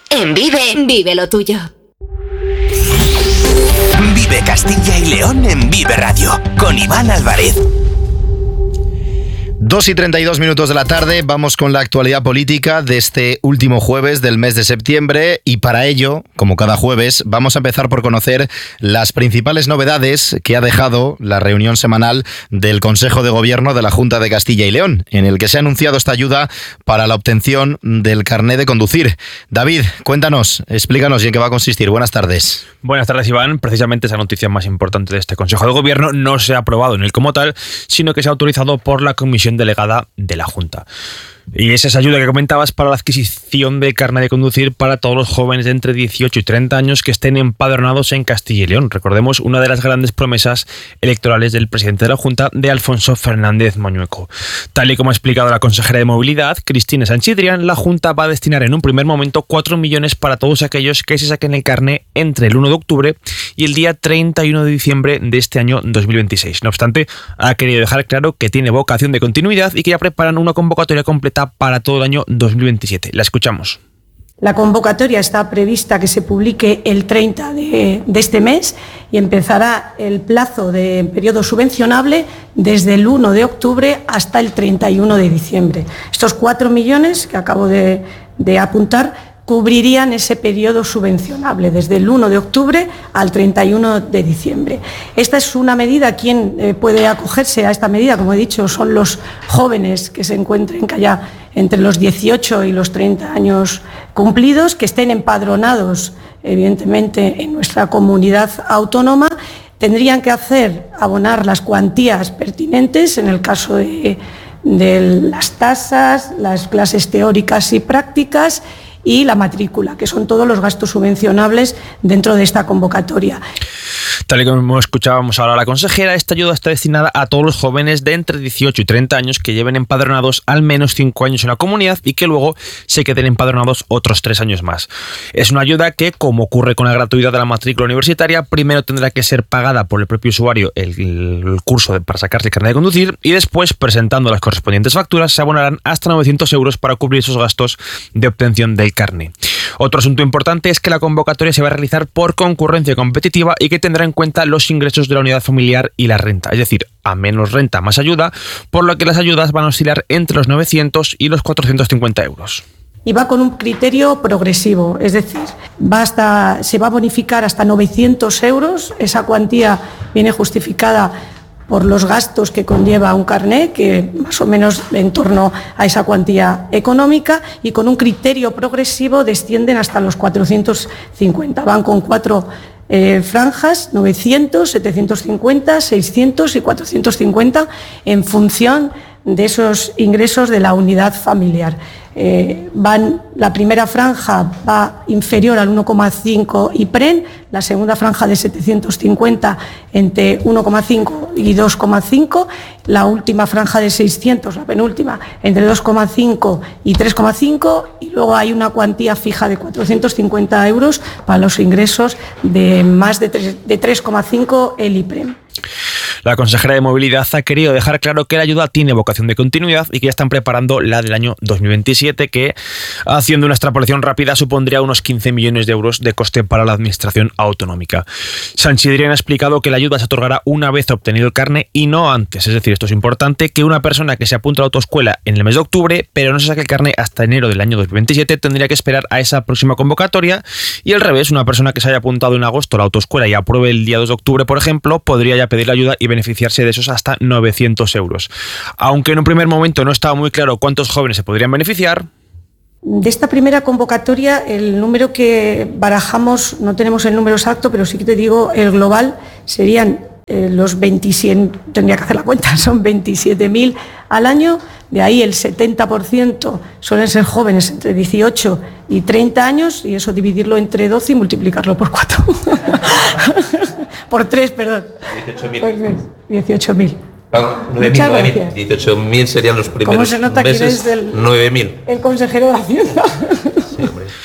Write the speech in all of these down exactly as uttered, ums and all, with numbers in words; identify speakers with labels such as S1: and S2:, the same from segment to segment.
S1: En Vive, vive lo tuyo.
S2: Vive Castilla y León en Vive Radio, con Iván Álvarez.
S3: dos y treinta y dos minutos de la tarde, vamos con la actualidad política de este último jueves del mes de septiembre y para ello, como cada jueves, vamos a empezar por conocer las principales novedades que ha dejado la reunión semanal del Consejo de Gobierno de la Junta de Castilla y León, en el que se ha anunciado esta ayuda para la obtención del carné de conducir. David, cuéntanos, explícanos y en qué va a consistir. Buenas tardes.
S4: Buenas tardes, Iván. Precisamente esa noticia más importante de este Consejo de Gobierno no se ha aprobado en él como tal, sino que se ha autorizado por la Comisión delegada de la Junta. Y es esa ayuda que comentabas para la adquisición de carnet de conducir para todos los jóvenes de entre dieciocho y treinta años que estén empadronados en Castilla y León. Recordemos una de las grandes promesas electorales del presidente de la Junta, de Alfonso Fernández Mañueco. Tal y como ha explicado la consejera de Movilidad, Cristina Sanchidrián, la Junta va a destinar en un primer momento cuatro millones para todos aquellos que se saquen el carnet entre el uno de octubre y el día treinta y uno de diciembre de este año dos mil veintiséis. No obstante, ha querido dejar claro que tiene vocación de continuidad y que ya preparan una convocatoria completa para todo el año dos mil veintisiete. La escuchamos.
S5: La convocatoria está prevista que se publique el treinta de, de este mes y empezará el plazo de periodo subvencionable desde el uno de octubre hasta el treinta y uno de diciembre. Estos cuatro millones que acabo de, de apuntar cubrirían ese periodo subvencionable desde el uno de octubre al treinta y uno de diciembre. Esta es una medida, quien eh, puede acogerse a esta medida, como he dicho, son los jóvenes que se encuentren que haya entre los dieciocho y los treinta años cumplidos, que estén empadronados, evidentemente, en nuestra comunidad autónoma. Tendrían que hacer, abonar las cuantías pertinentes en el caso de, de las tasas, las clases teóricas y prácticas, y la matrícula, que son todos los gastos subvencionables dentro de esta convocatoria.
S4: Tal y como escuchábamos ahora a la consejera, esta ayuda está destinada a todos los jóvenes de entre dieciocho y treinta años que lleven empadronados al menos cinco años en la comunidad y que luego se queden empadronados otros tres años más. Es una ayuda que, como ocurre con la gratuidad de la matrícula universitaria, primero tendrá que ser pagada por el propio usuario el, el curso de, para sacarse el carnet de conducir y después, presentando las correspondientes facturas, se abonarán hasta novecientos euros para cubrir esos gastos de obtención del carnet. Otro asunto importante es que la convocatoria se va a realizar por concurrencia competitiva y que tendrá en cuenta los ingresos de la unidad familiar y la renta, es decir, a menos renta más ayuda, por lo que las ayudas van a oscilar entre los novecientos y los cuatrocientos cincuenta euros.
S5: Y va con un criterio progresivo, es decir, va hasta, se va a bonificar hasta novecientos euros, esa cuantía viene justificada por los gastos que conlleva un carné, que más o menos en torno a esa cuantía económica, y con un criterio progresivo descienden hasta los cuatrocientos cincuenta. Van con cuatro eh, franjas, novecientos, setecientos cincuenta, seiscientos y cuatrocientos cincuenta, en función de esos ingresos de la unidad familiar. Eh, van, la primera franja va inferior al uno coma cinco IPREN, la segunda franja de setecientos cincuenta entre uno coma cinco y dos coma cinco, la última franja de seiscientos, la penúltima, entre dos coma cinco y tres coma cinco, y luego hay una cuantía fija de cuatrocientos cincuenta euros para los ingresos de más de tres coma cinco el IPREN.
S4: La consejera de Movilidad ha querido dejar claro que la ayuda tiene vocación de continuidad y que ya están preparando la del año dos mil veintisiete, que, haciendo una extrapolación rápida, supondría unos quince millones de euros de coste para la administración autonómica. Sanchidrián ha explicado que la ayuda se otorgará una vez obtenido el carnet y no antes. Es decir, esto es importante, que una persona que se apunta a la autoescuela en el mes de octubre, pero no se saque el carnet hasta enero del año dos mil veintisiete, tendría que esperar a esa próxima convocatoria, y al revés, una persona que se haya apuntado en agosto a la autoescuela y apruebe el día dos de octubre, por ejemplo, podría ya pedir la ayuda y beneficiarse de esos hasta novecientos euros. Aunque en un primer momento no estaba muy claro cuántos jóvenes se podrían beneficiar.
S5: De esta primera convocatoria, el número que barajamos, no tenemos el número exacto, pero sí que te digo, el global serían eh, los veintisiete, tendría que hacer la cuenta, son veintisiete mil al año. De ahí el setenta por ciento suelen ser jóvenes entre dieciocho y treinta años, y eso dividirlo entre doce y multiplicarlo por cuatro. Por tres, perdón. dieciocho mil.
S6: dieciocho mil serían los primeros
S5: ¿Cómo se nota
S6: meses,
S5: que eres del,
S6: nueve mil.
S5: El consejero de Hacienda?
S6: Sí, hombre.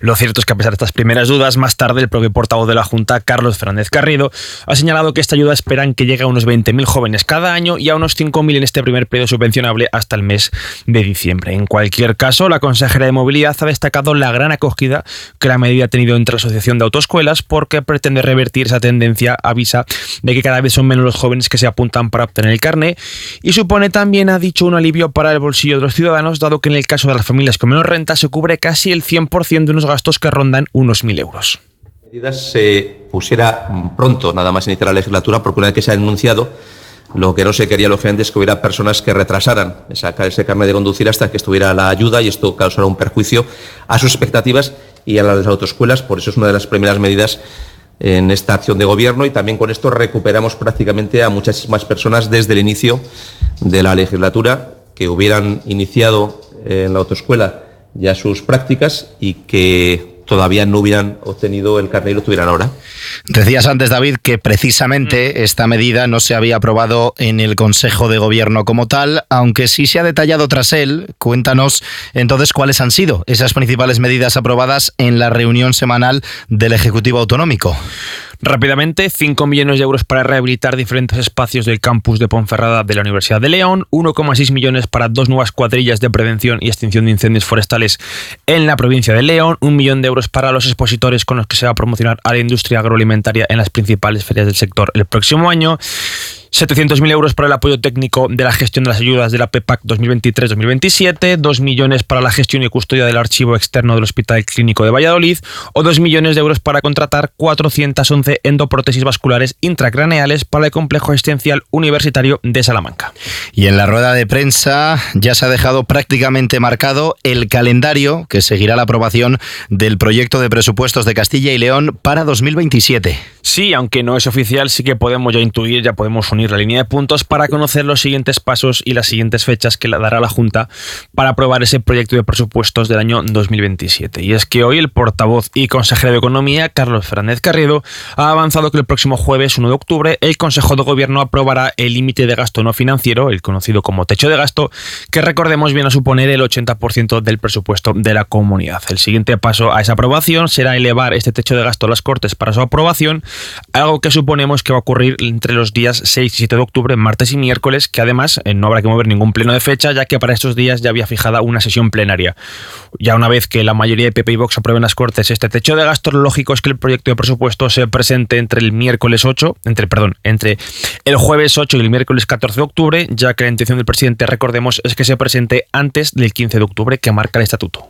S4: Lo cierto es que a pesar de estas primeras dudas, más tarde el propio portavoz de la Junta, Carlos Fernández Carriedo, ha señalado que esta ayuda esperan que llegue a unos veinte mil jóvenes cada año y a unos cinco mil en este primer periodo subvencionable hasta el mes de diciembre. En cualquier caso, la consejera de Movilidad ha destacado la gran acogida que la medida ha tenido entre la Asociación de Autoescuelas, porque pretende revertir esa tendencia, avisa, de que cada vez son menos los jóvenes que se apuntan para obtener el carné, y supone también, ha dicho, un alivio para el bolsillo de los ciudadanos, dado que en el caso de las familias con menos renta se cubre casi el cien por ciento de unos gastos que rondan unos mil euros.
S6: La medida se pusiera pronto, nada más iniciar la legislatura, porque una vez que se ha anunciado, lo que no se quería, lógicamente, es que hubiera personas que retrasaran sacar ese carnet de conducir hasta que estuviera la ayuda, y esto causará un perjuicio a sus expectativas y a las autoescuelas. Por eso es una de las primeras medidas en esta acción de gobierno, y también con esto recuperamos prácticamente a muchísimas personas desde el inicio de la legislatura que hubieran iniciado en la autoescuela ya sus prácticas y que todavía no hubieran obtenido el carnet y lo tuvieran ahora.
S3: Decías antes, David, que precisamente esta medida no se había aprobado en el Consejo de Gobierno como tal, aunque sí se ha detallado tras él. Cuéntanos entonces cuáles han sido esas principales medidas aprobadas en la reunión semanal del Ejecutivo Autonómico.
S4: Rápidamente, cinco millones de euros para rehabilitar diferentes espacios del campus de Ponferrada de la Universidad de León, uno coma seis millones para dos nuevas cuadrillas de prevención y extinción de incendios forestales en la provincia de León, un millón de euros para los expositores con los que se va a promocionar a la industria agroalimentaria en las principales ferias del sector el próximo año, setecientos mil euros para el apoyo técnico de la gestión de las ayudas de la P E P A C dos mil veintitrés dos mil veintisiete, dos millones para la gestión y custodia del archivo externo del Hospital Clínico de Valladolid, o dos millones de euros para contratar cuatrocientas once endoprótesis vasculares intracraneales para el Complejo Asistencial Universitario de Salamanca.
S3: Y en la rueda de prensa ya se ha dejado prácticamente marcado el calendario que seguirá la aprobación del proyecto de presupuestos de Castilla y León para dos mil veintisiete.
S4: Sí, aunque no es oficial, sí que podemos ya intuir, ya podemos unir la línea de puntos para conocer los siguientes pasos y las siguientes fechas que dará la Junta para aprobar ese proyecto de presupuestos del año dos mil veintisiete. Y es que hoy el portavoz y consejero de Economía, Carlos Fernández Carriedo, ha avanzado que el próximo jueves uno de octubre el Consejo de Gobierno aprobará el límite de gasto no financiero, el conocido como techo de gasto, que recordemos viene a suponer el ochenta por ciento del presupuesto de la comunidad. El siguiente paso a esa aprobación será elevar este techo de gasto a las Cortes para su aprobación, algo que suponemos que va a ocurrir entre los días seis y siete de octubre, martes y miércoles, que además eh, no habrá que mover ningún pleno de fecha, ya que para estos días ya había fijada una sesión plenaria. Ya una vez que la mayoría de P P y Vox aprueben las Cortes este techo de gasto, lo lógico es que el proyecto de presupuesto se presente entre el miércoles ocho, entre, perdón, entre el jueves ocho y el miércoles catorce de octubre, ya que la intención del presidente, recordemos, es que se presente antes del quince de octubre, que marca el estatuto.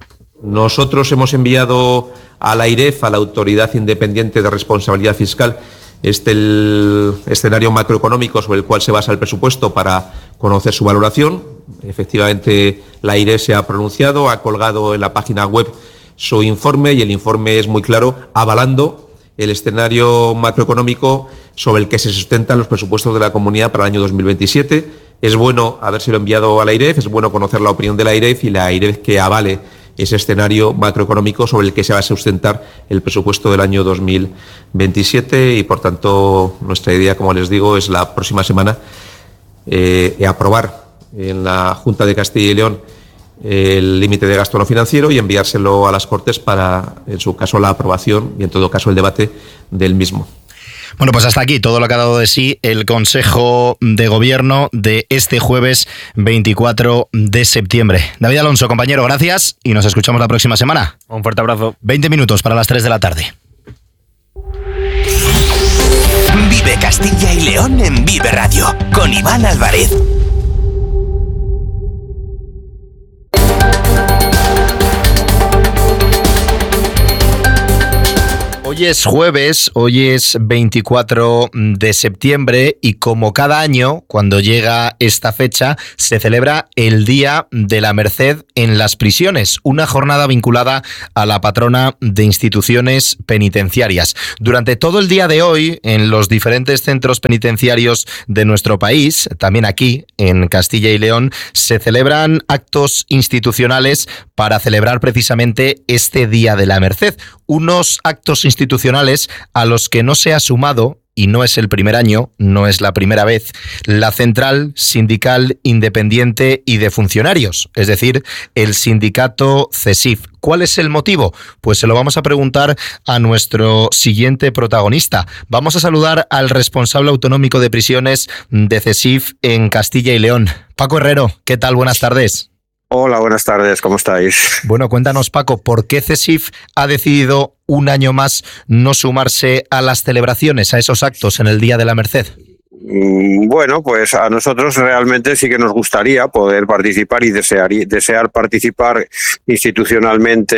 S6: Nosotros hemos enviado a la AIREF, a la Autoridad Independiente de Responsabilidad Fiscal, este el escenario macroeconómico sobre el cual se basa el presupuesto para conocer su valoración. Efectivamente, la AIREF se ha pronunciado, ha colgado en la página web su informe, y el informe es muy claro, avalando el escenario macroeconómico sobre el que se sustentan los presupuestos de la comunidad para el año dos mil veintisiete. Es bueno habérselo enviado a la AIREF, es bueno conocer la opinión de la AIREF y la AIREF que avale ese escenario macroeconómico sobre el que se va a sustentar el presupuesto del año dos mil veintisiete, y por tanto nuestra idea, como les digo, es la próxima semana eh, aprobar en la Junta de Castilla y León el límite de gasto no financiero y enviárselo a las Cortes para, en su caso, la aprobación y en todo caso el debate del mismo.
S3: Bueno, pues hasta aquí todo lo que ha dado de sí el Consejo de Gobierno de este jueves veinticuatro de septiembre. David Alonso, compañero, gracias y nos escuchamos la próxima semana.
S4: Un fuerte abrazo.
S3: veinte minutos para las tres de la tarde.
S2: Vive Castilla y León en Vive Radio con Iván Álvarez.
S3: Hoy es jueves, hoy es veinticuatro de septiembre y como cada año, cuando llega esta fecha, se celebra el Día de la Merced en las prisiones, una jornada vinculada a la patrona de instituciones penitenciarias. Durante todo el día de hoy, en los diferentes centros penitenciarios de nuestro país, también aquí en Castilla y León, se celebran actos institucionales para celebrar precisamente este Día de la Merced. Unos actos institucionales a los que no se ha sumado y no es el primer año, no es la primera vez, la Central Sindical Independiente y de Funcionarios, es decir, el sindicato CESIF. ¿Cuál es el motivo? Pues se lo vamos a preguntar a nuestro siguiente protagonista. Vamos a saludar al responsable autonómico de prisiones de CESIF en Castilla y León. Paco Herrero, ¿qué tal? Buenas tardes.
S7: Hola, buenas tardes, ¿cómo estáis?
S3: Bueno, cuéntanos, Paco, ¿por qué CESIF ha decidido un año más no sumarse a las celebraciones, a esos actos en el Día de la Merced?
S7: Bueno, pues a nosotros realmente sí que nos gustaría poder participar y desear, y desear participar institucionalmente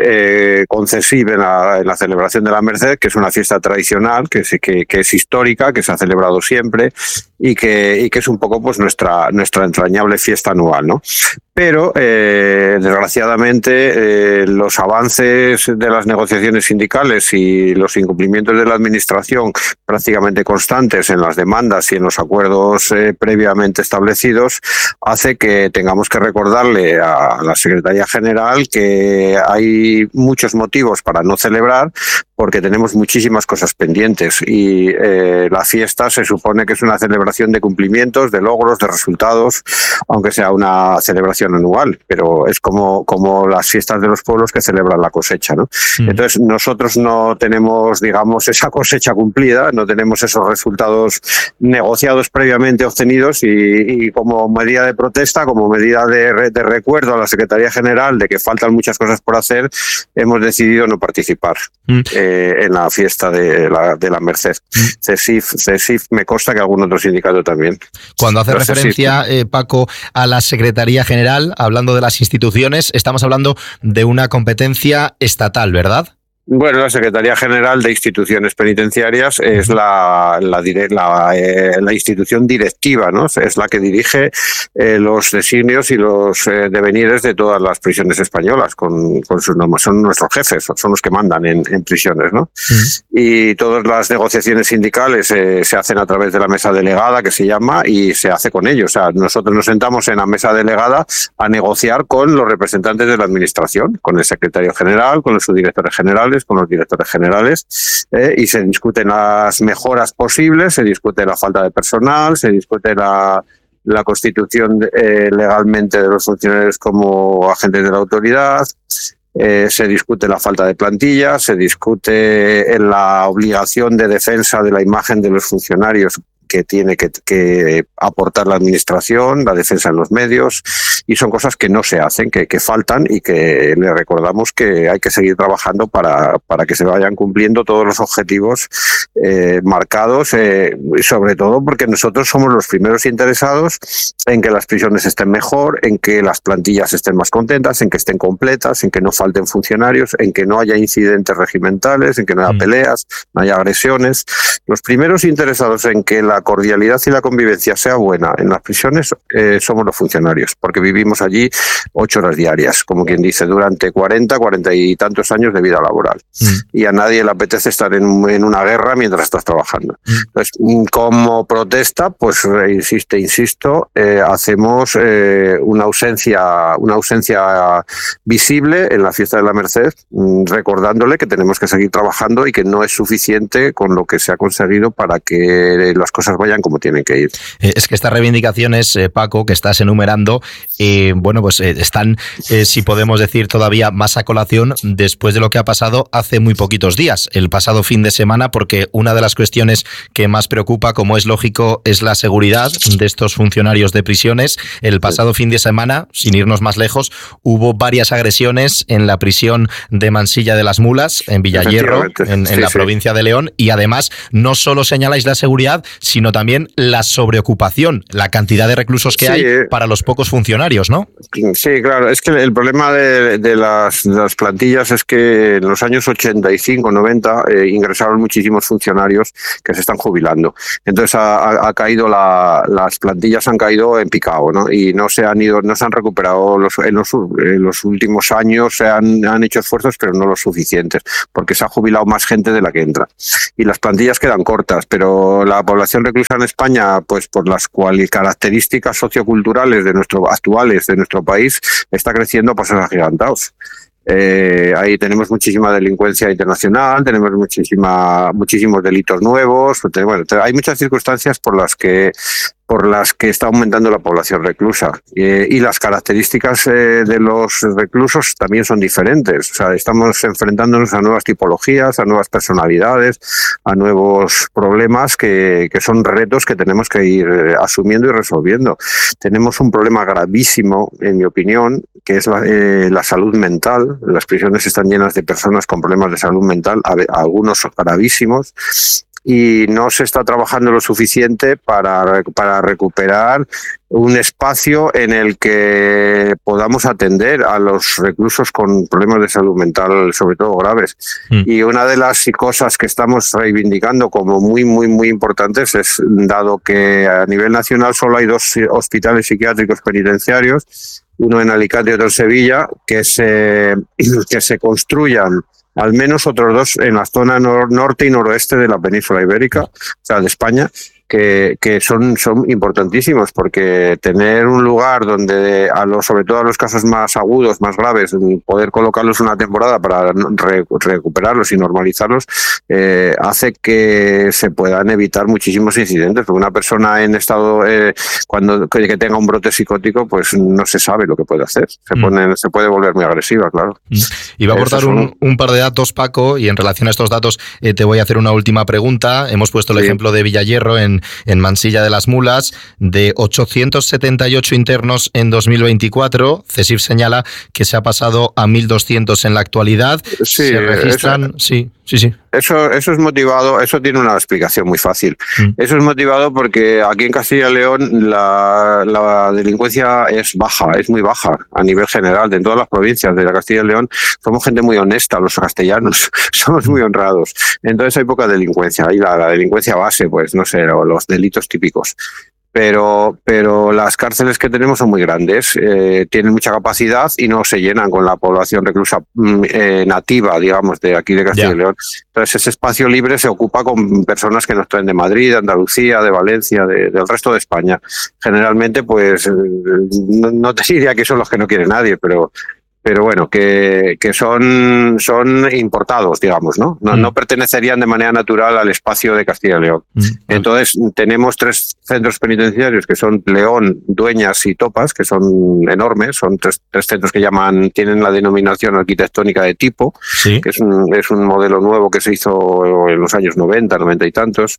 S7: eh, con CESIF en la, en la celebración de la Merced, que es una fiesta tradicional, que, que, que es histórica, que se ha celebrado siempre y que, y que es un poco pues nuestra, nuestra entrañable fiesta anual, ¿no? Pero, eh, desgraciadamente, eh, los avances de las negociaciones sindicales y los incumplimientos de la Administración prácticamente constantes en las demandas y en los acuerdos eh, previamente establecidos hace que tengamos que recordarle a la Secretaría General que hay muchos motivos para no celebrar, porque tenemos muchísimas cosas pendientes y eh, la fiesta se supone que es una celebración de cumplimientos, de logros, de resultados, aunque sea una celebración anual, pero es como, como las fiestas de los pueblos que celebran la cosecha, ¿no? Mm. Entonces nosotros no tenemos, digamos, esa cosecha cumplida, no tenemos esos resultados negociados previamente obtenidos y, y como medida de protesta, como medida de, de recuerdo a la Secretaría General de que faltan muchas cosas por hacer, hemos decidido no participar mm. eh, en la fiesta de la, de la Merced. Mm. CESIF, CESIF, me consta que algún otro sindicato también.
S3: Cuando hace Pero referencia, eh, Paco, a la Secretaría General, hablando de las instituciones, estamos hablando de una competencia estatal, ¿verdad?
S7: Bueno, la Secretaría General de Instituciones Penitenciarias es la, la, la, eh, la institución directiva, ¿no? Es la que dirige eh, los designios y los eh, devenires de todas las prisiones españolas con, con sus normas. Son nuestros jefes, son los que mandan en, en prisiones, ¿no? Uh-huh. Y todas las negociaciones sindicales eh, se hacen a través de la mesa delegada, que se llama, y se hace con ellos. O sea, nosotros nos sentamos en la mesa delegada a negociar con los representantes de la Administración, con el secretario general, con los subdirectores generales, con los directores generales, eh, y se discuten las mejoras posibles, se discute la falta de personal, se discute la, la constitución eh, legalmente de los funcionarios como agentes de la autoridad, eh, se discute la falta de plantilla, se discute la obligación de defensa de la imagen de los funcionarios que tiene que, que aportar la Administración, la defensa en los medios, y son cosas que no se hacen, que, que faltan y que le recordamos que hay que seguir trabajando para, para que se vayan cumpliendo todos los objetivos eh, marcados, eh, sobre todo porque nosotros somos los primeros interesados en que las prisiones estén mejor, en que las plantillas estén más contentas, en que estén completas, en que no falten funcionarios, en que no haya incidentes regimentales, en que no haya peleas, no haya agresiones. Los primeros interesados en que la cordialidad y la convivencia sea buena en las prisiones eh, somos los funcionarios, porque vivimos allí ocho horas diarias, como quien dice, durante cuarenta, cuarenta y tantos años de vida laboral. Mm. Y a nadie le apetece estar en, en una guerra mientras estás trabajando. Mm. Entonces, como protesta, pues insiste, insisto, eh, hacemos eh, una ausencia, una ausencia visible en la fiesta de la Merced, recordándole que tenemos que seguir trabajando y que no es suficiente con lo que se ha conseguido para que las cosas vayan como tienen que ir.
S3: Eh, es que estas reivindicaciones, eh, Paco, que estás enumerando, eh, bueno, pues eh, están, eh, si podemos decir, todavía más a colación después de lo que ha pasado hace muy poquitos días, el pasado fin de semana, porque una de las cuestiones que más preocupa, como es lógico, es la seguridad de estos funcionarios de prisiones. El pasado fin de semana, sin irnos más lejos, hubo varias agresiones en la prisión de Mansilla de las Mulas, en Villayerro, en, en sí, la sí. provincia de León, y además no solo señaláis la seguridad, sino también la sobreocupación, la cantidad de reclusos que sí, hay para los pocos funcionarios, ¿no?
S7: Sí, claro, es que el problema de, de, las, de las plantillas es que en los años ochenta y cinco, noventa eh, ingresaron muchísimos funcionarios que se están jubilando. Entonces ha, ha caído la, las plantillas han caído en picado, ¿no? Y no se han ido, no se han recuperado los, en, los, en los últimos años, se han, han hecho esfuerzos, pero no los suficientes, porque se ha jubilado más gente de la que entra. Y las plantillas quedan cortas, pero la población reclusa en España, pues por las cuales características socioculturales de nuestro actuales de nuestro país, está creciendo a pasos agigantados. Eh, ahí tenemos muchísima delincuencia internacional, tenemos muchísima, muchísimos delitos nuevos. Bueno, hay muchas circunstancias por las que por las que está aumentando la población reclusa eh, y las características eh, de los reclusos también son diferentes. O sea, estamos enfrentándonos a nuevas tipologías, a nuevas personalidades, a nuevos problemas que, que son retos que tenemos que ir eh, asumiendo y resolviendo. Tenemos un problema gravísimo, en mi opinión, que es la, eh, la salud mental. Las prisiones están llenas de personas con problemas de salud mental, a, a algunos gravísimos, y no se está trabajando lo suficiente para, para recuperar un espacio en el que podamos atender a los reclusos con problemas de salud mental, sobre todo graves. Mm. Y una de las cosas que estamos reivindicando como muy, muy, muy importantes es, dado que a nivel nacional solo hay dos hospitales psiquiátricos penitenciarios, uno en Alicante y otro en Sevilla, que se, que se construyan al menos otros dos en la zona nor- norte y noroeste de la península ibérica, o sea, de España, que, que son, son importantísimos, porque tener un lugar donde, a los, sobre todo a los casos más agudos, más graves, poder colocarlos una temporada para re- recuperarlos y normalizarlos, eh, hace que se puedan evitar muchísimos incidentes. Porque una persona en estado, eh, cuando que, que tenga un brote psicótico, pues no se sabe lo que puede hacer. Se, pone, mm. se puede volver muy agresiva, claro.
S3: Mm. Y va a aportar un, un, un par de datos, Paco, y en relación a estos datos eh, te voy a hacer una última pregunta. Hemos puesto el sí. ejemplo de Villayerro en en Mansilla de las Mulas, de ochocientos setenta y ocho internos en dos mil veinticuatro. CESIF señala que se ha pasado a mil doscientos en la actualidad.
S7: Sí,
S3: se registran,
S7: eso,
S3: sí, sí, sí.
S7: Eso, eso es motivado, eso tiene una explicación muy fácil. Mm. Eso es motivado porque aquí en Castilla y León la, la delincuencia es baja, es muy baja a nivel general. En todas las provincias de la Castilla y León somos gente muy honesta, los castellanos, somos muy honrados. Entonces hay poca delincuencia. Ahí la, la delincuencia base, pues no sé, o los delitos típicos. Pero, pero las cárceles que tenemos son muy grandes, eh, tienen mucha capacidad y no se llenan con la población reclusa eh, nativa, digamos, de aquí de Castilla yeah. y León. Entonces ese espacio libre se ocupa con personas que nos traen de Madrid, de Andalucía, de Valencia, de, del resto de España. Generalmente, pues, no, no te diría que son los que no quiere nadie, pero... pero bueno, que, que son, son importados, digamos, ¿no? No, mm. no pertenecerían de manera natural al espacio de Castilla y León. Mm. Entonces, tenemos tres centros penitenciarios que son León, Dueñas y Topas, que son enormes, son tres, tres centros que llaman, tienen la denominación arquitectónica de tipo, ¿sí? que es un, es un modelo nuevo que se hizo en los años noventa, noventa y tantos.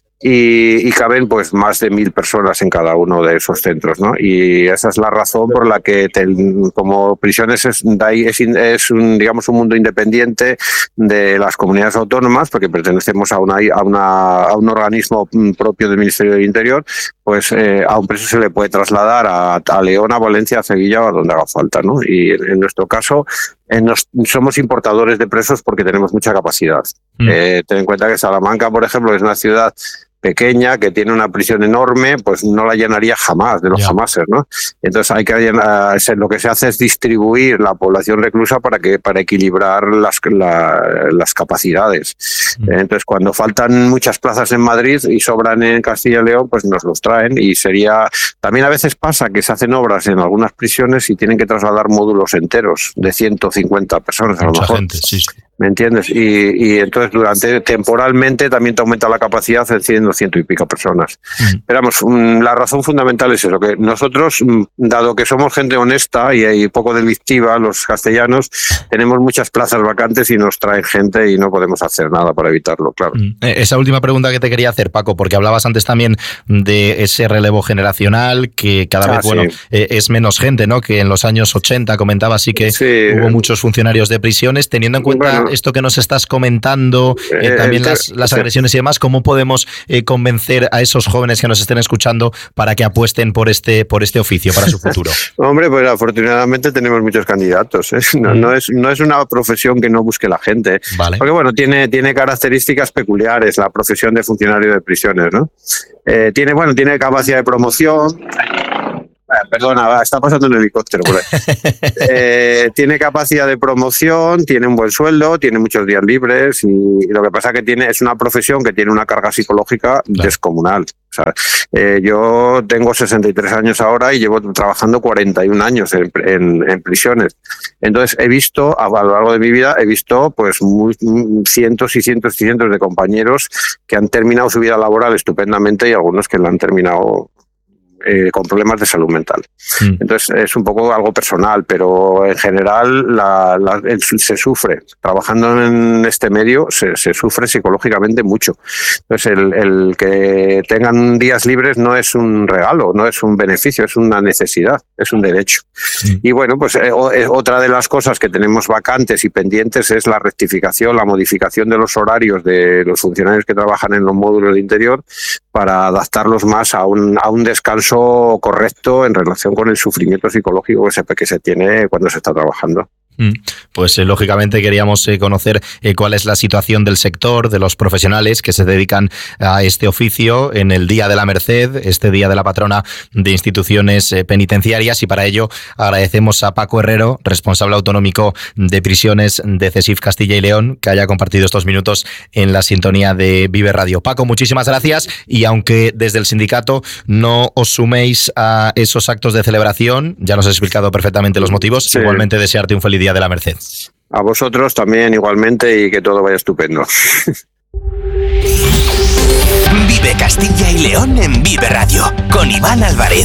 S7: Y, y caben pues más de mil personas en cada uno de esos centros, ¿no? Y esa es la razón por la que te, como prisiones es, es, es un, digamos, un mundo independiente de las comunidades autónomas, porque pertenecemos a una a una a un organismo propio del Ministerio del Interior. Pues eh, a un preso se le puede trasladar a, a León, a Valencia, a Sevilla o a donde haga falta, ¿no? Y en, en nuestro caso en nos, somos importadores de presos porque tenemos mucha capacidad. Mm. Eh, ten en cuenta que Salamanca, por ejemplo, es una ciudad pequeña que tiene una prisión enorme, pues no la llenaría jamás, de los yeah. jamases, ¿no? Entonces hay que llenar, lo que se hace es distribuir la población reclusa para que para equilibrar las la, las capacidades. Mm. Entonces cuando faltan muchas plazas en Madrid y sobran en Castilla y León, pues nos los traen y sería también a veces pasa que se hacen obras en algunas prisiones y tienen que trasladar módulos enteros de ciento cincuenta personas a
S3: Mucha
S7: lo mejor.
S3: Gente, sí, sí.
S7: ¿Me entiendes? Y, y entonces durante temporalmente también te aumenta la capacidad en cien, ciento y pico personas. Mm. Pero vamos, la razón fundamental es eso, que nosotros, dado que somos gente honesta y, y poco delictiva, los castellanos, tenemos muchas plazas vacantes y nos traen gente y no podemos hacer nada para evitarlo, claro.
S3: Mm. Esa última pregunta que te quería hacer, Paco, porque hablabas antes también de ese relevo generacional, que cada ah, vez, sí. bueno, eh, es menos gente, ¿no? Que en los años ochenta comentabas sí que sí. hubo muchos funcionarios de prisiones, teniendo en cuenta bueno, esto que nos estás comentando, eh, también eh, las, las agresiones y demás, ¿cómo podemos eh, convencer a esos jóvenes que nos estén escuchando para que apuesten por este por este oficio, para su futuro?
S7: Hombre, pues afortunadamente tenemos muchos candidatos, ¿eh? No, mm. no, es, no es una profesión que no busque la gente,
S3: vale.
S7: porque bueno, tiene, tiene características peculiares la profesión de funcionario de prisiones, ¿no? Eh, tiene, bueno, tiene capacidad de promoción. perdona, está pasando un helicóptero por ahí. eh, tiene capacidad de promoción, tiene un buen sueldo, tiene muchos días libres y, y lo que pasa es que tiene es una profesión que tiene una carga psicológica claro. descomunal. O sea, eh, yo tengo sesenta y tres años ahora y llevo trabajando cuarenta y un años en, en, en prisiones. Entonces he visto, a lo largo de mi vida, he visto pues muy, cientos y cientos y cientos de compañeros que han terminado su vida laboral estupendamente y algunos que la han terminado Eh, con problemas de salud mental. Mm. Entonces es un poco algo personal, pero en general la, la, el, se sufre. Trabajando en este medio se, se sufre psicológicamente mucho. Entonces el, el que tengan días libres no es un regalo, no es un beneficio, es una necesidad, es un derecho. Mm. Y bueno, pues eh, otra de las cosas que tenemos vacantes y pendientes es la rectificación, la modificación de los horarios de los funcionarios que trabajan en los módulos de interior para adaptarlos más a un, a un descanso correcto en relación con el sufrimiento psicológico que se, que se tiene cuando se está trabajando.
S3: Pues eh, lógicamente queríamos eh, conocer eh, cuál es la situación del sector, de los profesionales que se dedican a este oficio en el Día de la Merced, este Día de la Patrona de Instituciones eh, Penitenciarias, y para ello agradecemos a Paco Herrero, responsable autonómico de prisiones de CESIF Castilla y León, que haya compartido estos minutos en la sintonía de Vive Radio. Paco, muchísimas gracias, y aunque desde el sindicato no os suméis a esos actos de celebración, ya nos has explicado perfectamente los motivos, sí. Igualmente desearte un feliz Día de la Merced.
S7: A vosotros también igualmente y que todo vaya estupendo.
S2: Vive Castilla y León en Vive Radio con Iván Álvarez.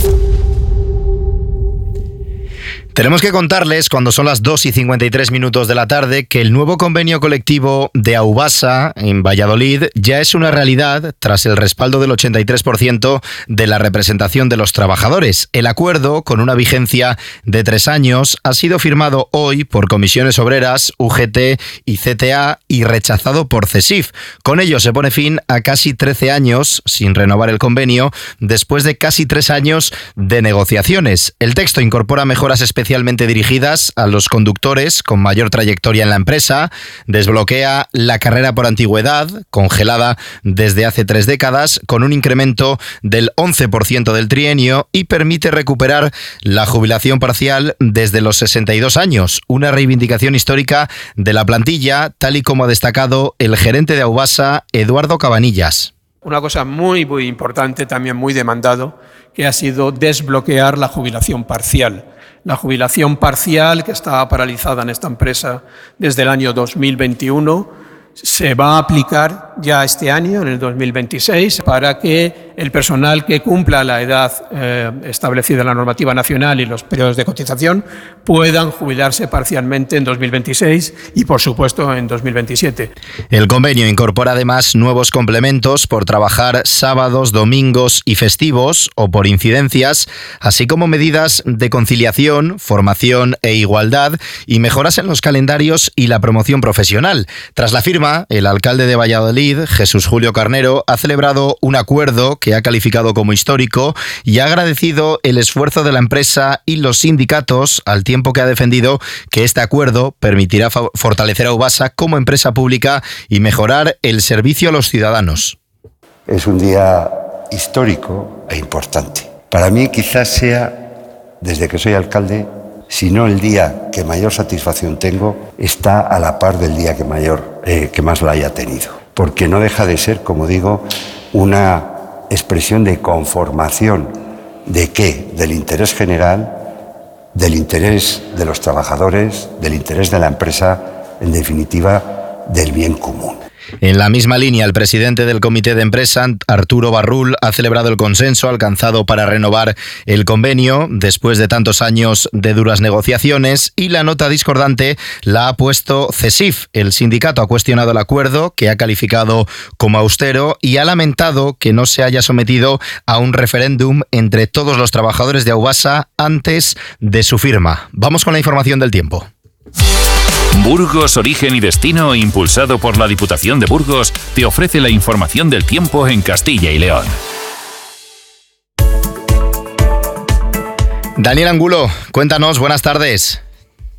S3: Tenemos que contarles, cuando son las dos y cincuenta y tres minutos de la tarde, que el nuevo convenio colectivo de Aubasa en Valladolid ya es una realidad tras el respaldo del ochenta y tres por ciento de la representación de los trabajadores. El acuerdo, con una vigencia de tres años, ha sido firmado hoy por Comisiones Obreras, U G T y C T A y rechazado por CESIF. Con ello se pone fin a casi trece años sin renovar el convenio, después de casi tres años de negociaciones. El texto incorpora mejoras especiales especialmente dirigidas a los conductores con mayor trayectoria en la empresa, desbloquea la carrera por antigüedad, congelada desde hace tres décadas, con un incremento del once por ciento del trienio, y permite recuperar la jubilación parcial desde los sesenta y dos años, una reivindicación histórica de la plantilla, tal y como ha destacado el gerente de Aubasa, Eduardo Cabanillas.
S8: Una cosa muy, muy importante, también muy demandado, que ha sido desbloquear la jubilación parcial. La jubilación parcial, que estaba paralizada en esta empresa desde el año dos mil veintiuno, se va a aplicar ya este año, en el dos mil veintiséis, para que el personal que cumpla la edad eh, establecida en la normativa nacional y los periodos de cotización puedan jubilarse parcialmente en dos mil veintiséis y, por supuesto, en dos mil veintisiete.
S3: El convenio incorpora además nuevos complementos por trabajar sábados, domingos y festivos o por incidencias, así como medidas de conciliación, formación e igualdad y mejoras en los calendarios y la promoción profesional. Tras la firma, el alcalde de Valladolid, Jesús Julio Carnero, ha celebrado un acuerdo que ha calificado como histórico y ha agradecido el esfuerzo de la empresa y los sindicatos, al tiempo que ha defendido que este acuerdo permitirá fortalecer a Aubasa como empresa pública y mejorar el servicio a los ciudadanos.
S9: Es un día histórico e importante. Para mí quizás sea, desde que soy alcalde, si no el día que mayor satisfacción tengo, está a la par del día que mayor, eh, que más la haya tenido. Porque no deja de ser, como digo, una expresión de conformación. ¿De qué? Del interés general, del interés de los trabajadores, del interés de la empresa, en definitiva, del bien común.
S3: En la misma línea, el presidente del comité de empresa, Arturo Barrul, ha celebrado el consenso alcanzado para renovar el convenio después de tantos años de duras negociaciones, y la nota discordante la ha puesto CESIF. El sindicato ha cuestionado el acuerdo, que ha calificado como austero, y ha lamentado que no se haya sometido a un referéndum entre todos los trabajadores de Aubasa antes de su firma. Vamos con la información del tiempo.
S10: Burgos, origen y destino, impulsado por la Diputación de Burgos, te ofrece la información del tiempo en Castilla y León.
S3: Daniel Angulo, cuéntanos, buenas tardes.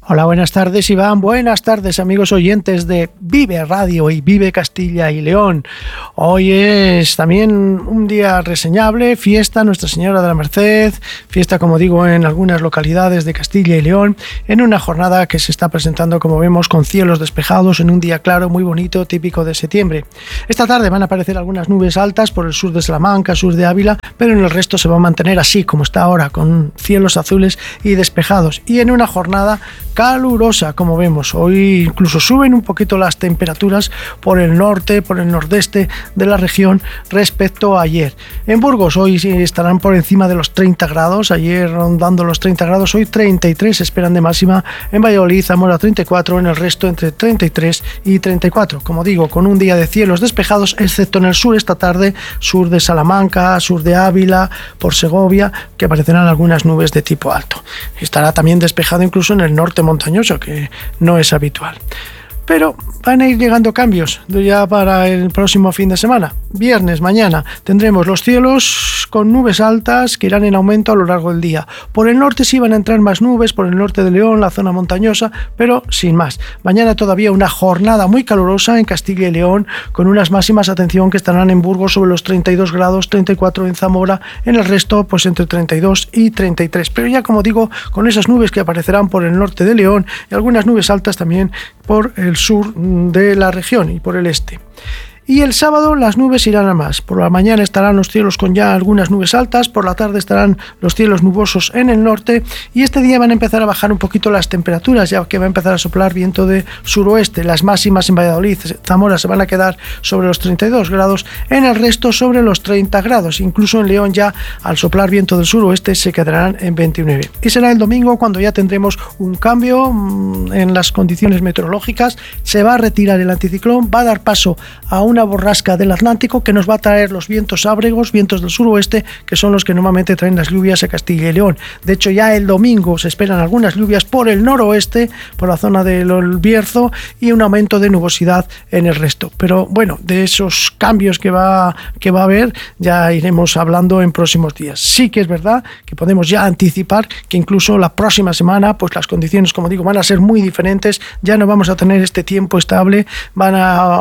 S11: Hola, buenas tardes, Iván. Buenas tardes, amigos oyentes de Vive Radio y Vive Castilla y León. Hoy es también un día reseñable, fiesta Nuestra Señora de la Merced, fiesta, como digo, en algunas localidades de Castilla y León, en una jornada que se está presentando, como vemos, con cielos despejados, en un día claro, muy bonito, típico de septiembre. Esta tarde van a aparecer algunas nubes altas por el sur de Salamanca, sur de Ávila, pero en el resto se va a mantener así como está ahora, con cielos azules y despejados, y en una jornada calurosa, como vemos. Hoy incluso suben un poquito las temperaturas por el norte, por el nordeste de la región respecto a ayer. En Burgos hoy estarán por encima de los treinta grados, ayer rondando los treinta grados, hoy treinta y tres esperan de máxima. En Valladolid, Zamora treinta y cuatro, en el resto entre treinta y tres y treinta y cuatro. Como digo, con un día de cielos despejados, excepto en el sur esta tarde, sur de Salamanca, sur de Ávila, por Segovia, que aparecerán algunas nubes de tipo alto. Estará también despejado incluso en el norte montañoso, que no es habitual. Pero van a ir llegando cambios ya para el próximo fin de semana. Viernes, mañana, tendremos los cielos con nubes altas que irán en aumento a lo largo del día. Por el norte sí van a entrar más nubes, por el norte de León, la zona montañosa, pero sin más. Mañana todavía una jornada muy calurosa en Castilla y León, con unas máximas, atención, que estarán en Burgos sobre los treinta y dos grados, treinta y cuatro en Zamora, en el resto pues entre treinta y dos y treinta y tres. Pero ya, como digo, con esas nubes que aparecerán por el norte de León y algunas nubes altas también por el sur de la región y por el este. Y el sábado las nubes irán a más. Por la mañana estarán los cielos con ya algunas nubes altas, por la tarde estarán los cielos nubosos en el norte, y este día van a empezar a bajar un poquito las temperaturas, ya que va a empezar a soplar viento de suroeste. Las máximas en Valladolid, Zamora, se van a quedar sobre los treinta y dos grados, en el resto sobre los treinta grados. Incluso en León, ya al soplar viento del suroeste, se quedarán en veintinueve. Y será el domingo cuando ya tendremos un cambio en las condiciones meteorológicas. Se va a retirar el anticiclón, va a dar paso a un una borrasca del Atlántico que nos va a traer los vientos ábregos, vientos del suroeste, que son los que normalmente traen las lluvias a Castilla y León. De hecho, ya el domingo se esperan algunas lluvias por el noroeste, por la zona del Bierzo, y un aumento de nubosidad en el resto. Pero bueno, de esos cambios que va, que va a haber ya iremos hablando en próximos días. Sí que es verdad que podemos ya anticipar que incluso la próxima semana pues las condiciones, como digo, van a ser muy diferentes. Ya no vamos a tener este tiempo estable, van a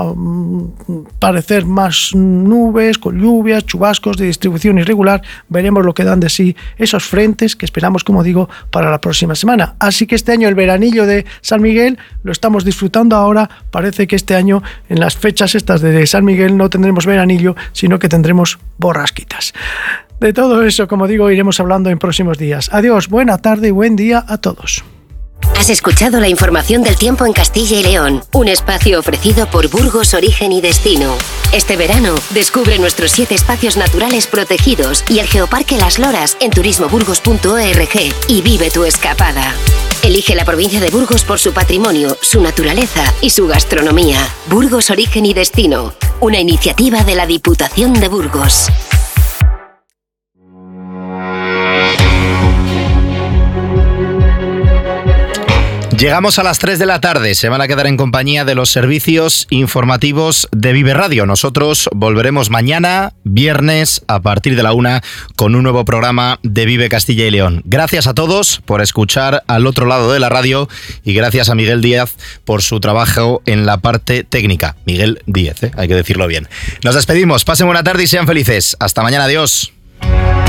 S11: parecer más nubes con lluvias, chubascos de distribución irregular. Veremos lo que dan de sí esos frentes que esperamos, como digo, para la próxima semana. Así que este año el veranillo de San Miguel lo estamos disfrutando ahora. Parece que este año, en las fechas estas de San Miguel, no tendremos veranillo, sino que tendremos borrasquitas. De todo eso, como digo, iremos hablando en próximos días. Adiós, buena tarde y buen día a todos.
S12: Has escuchado la información del tiempo en Castilla y León, un espacio ofrecido por Burgos Origen y Destino. Este verano, descubre nuestros siete espacios naturales protegidos y el Geoparque Las Loras en turismo burgos punto org y vive tu escapada. Elige la provincia de Burgos por su patrimonio, su naturaleza y su gastronomía. Burgos Origen y Destino, una iniciativa de la Diputación de Burgos.
S3: Llegamos a las tres de la tarde, se van a quedar en compañía de los servicios informativos de Vive Radio. Nosotros volveremos mañana, viernes, a partir de la una, con un nuevo programa de Vive Castilla y León. Gracias a todos por escuchar al otro lado de la radio y gracias a Miguel Díaz por su trabajo en la parte técnica. Miguel Díaz, ¿eh? Hay que decirlo bien. Nos despedimos, pasen buena tarde y sean felices. Hasta mañana, adiós.